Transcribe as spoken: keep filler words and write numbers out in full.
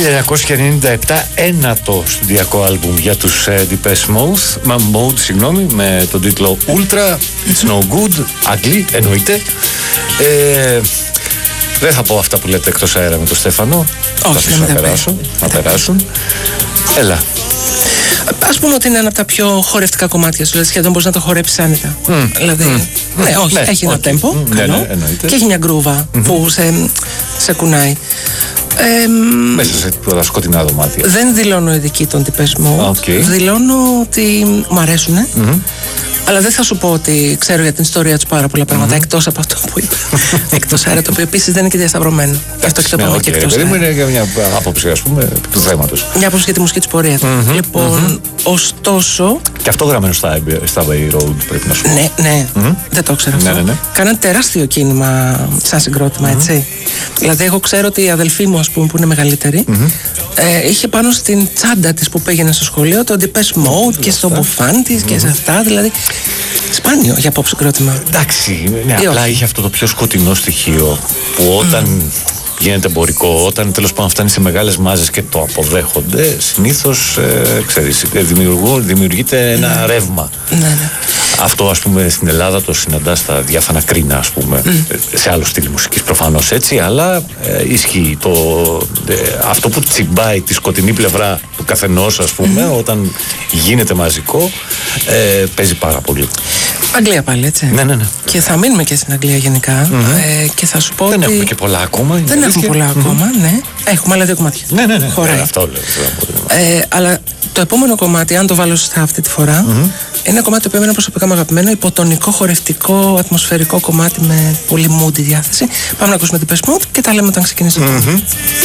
χίλια εννιακόσια ενενήντα επτά, ένατο στουδιακό άλμπουμ για τους uh, Depeche Mode, Mode, συγγνώμη, με τον τίτλο Ultra, It's No Good, Αγγλί, εννοείται. Ε, δεν θα πω αυτά που λέτε εκτός αέρα με τον Στέφανο. Όχι, θα να, περάσουν, να περάσουν. Έλα. Ας πούμε ότι είναι ένα από τα πιο χορευτικά κομμάτια σου, δηλαδή σχεδόν μπορείς να το χορέψεις άνετα. Mm. Δηλαδή, mm. ναι, όχι, ναι, έχει okay. ένα τέμπο, mm. καλό, ναι, ναι, και έχει μια γκρούβα mm-hmm. που σε, σε κουνάει. Ε, Μέσα σε πολλά σκοτεινά δωμάτια. Δεν δηλώνω ειδική των Depeche Mode. Okay. Δηλώνω ότι μου αρέσουνε. Mm-hmm. Αλλά δεν θα σου πω ότι ξέρω για την ιστορία του πάρα πολλά πράγματα mm-hmm. εκτός από αυτό που είπα. Εκτός αέρα, το οποίο επίσης δεν είναι και διασταυρωμένο. Αυτό και το είπαμε και εκτός αέρα. Είναι για μια άποψη, ας πούμε, του θέματος. Μια άποψη για τη μουσική της πορεία. Mm-hmm. Λοιπόν, mm-hmm. ωστόσο. Και αυτό γραμμένο στα, στα Abbey Road, πρέπει να σου πω. Ναι, ναι. Mm-hmm. Δεν το ξέρω αυτό. Ναι, ναι, ναι. Κάναν τεράστιο κίνημα σαν συγκρότημα, mm-hmm. έτσι. Δηλαδή, εγώ ξέρω ότι η αδελφή μου, ας πούμε, που είναι μεγαλύτερη, mm-hmm. ε, είχε πάνω στην τσάντα της που πήγαινε στο σχολείο το Depeche Mode και στο μπουφάν της mm-hmm. και σε αυτά. Δηλαδή, σπάνιο για pop συγκρότημα. Εντάξει, ναι, απλά είχε αυτό το πιο σκοτεινό στοιχείο που όταν mm. γίνεται εμπορικό, όταν τέλος πάντων φτάνει σε μεγάλες μάζες και το αποδέχονται, συνήθως ε, ξέρεις, δημιουργείται ένα mm. ρεύμα. Ναι, ναι. Αυτό, ας πούμε, στην Ελλάδα το συναντά στα διάφανα κρίνα, ας πούμε, mm. σε άλλο στυλ μουσικής προφανώς έτσι, αλλά ε, ισχύει το, ε, αυτό που τσιμπάει τη σκοτεινή πλευρά του καθενός, ας πούμε, mm. όταν γίνεται μαζικό, ε, παίζει πάρα πολύ. Αγγλία πάλι, έτσι. Ναι, ναι, ναι. Και θα μείνουμε και στην Αγγλία γενικά. Mm-hmm. Ε, και θα σου πω δεν ότι έχουμε και πολλά ακόμα. Δεν έχουμε και... πολλά mm-hmm. ακόμα, ναι. Έχουμε άλλα δύο κομμάτια. Ναι, ναι, ναι. Χωράει. Ναι, αυτό λέω. Ε, αλλά το επόμενο κομμάτι, αν το βάλω σωστά αυτή τη φορά, mm-hmm. είναι ένα κομμάτι το οποίο εμένα προσωπικά μου αγαπημένο, υποτονικό, χορευτικό, ατμοσφαιρικό κομμάτι με πολύ moody διάθεση. Πάμε να ακούσουμε την Depeche Mode και τα λέμε όταν ξεκινήσει. Mm-hmm.